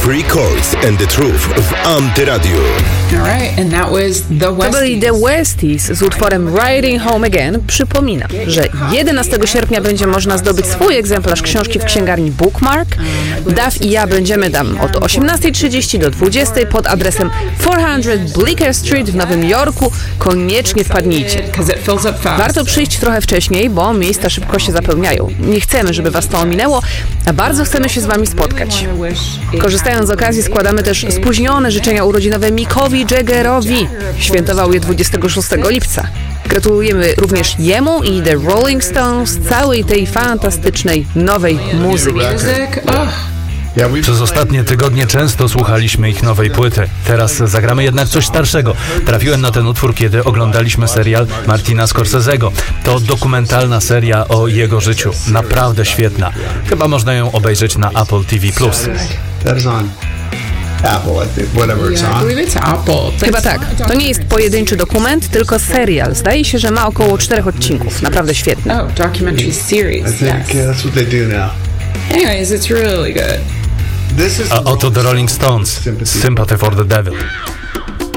Three Chords and the Truth w Antyradiu. To byli The Westies z utworem Riding Home Again. Przypominam, że 11 sierpnia będzie można zdobyć swój egzemplarz książki w księgarni Bookmark. Daw i ja będziemy tam od 18:30 do 20:00 pod adresem 400 Bleecker Street w Nowym Jorku. Koniecznie wpadnijcie. Warto przyjść trochę wcześniej, bo miejsca szybko się zapełniają. Nie chcemy, żeby was to ominęło, a bardzo chcemy się z wami spotkać. Korzystając z okazji składamy też spóźnione życzenia urodzinowe Mickowi Jaggerowi. Świętował je 26 lipca. Gratulujemy również jemu i The Rolling Stones całej tej fantastycznej nowej muzyki. Przez ostatnie tygodnie często słuchaliśmy ich nowej płyty. Teraz zagramy jednak coś starszego. Trafiłem na ten utwór, kiedy oglądaliśmy serial Martina Scorsese'ego. To dokumentalna seria o jego życiu. Naprawdę świetna. Chyba można ją obejrzeć na Apple TV+. Chyba tak. To nie jest pojedynczy dokument, tylko serial. Zdaje się, że ma około 4 odcinków. Naprawdę świetny. Documentary series. That's what they do now. Anyways, it's really good. A oto The Rolling Stones, Sympathy for the Devil.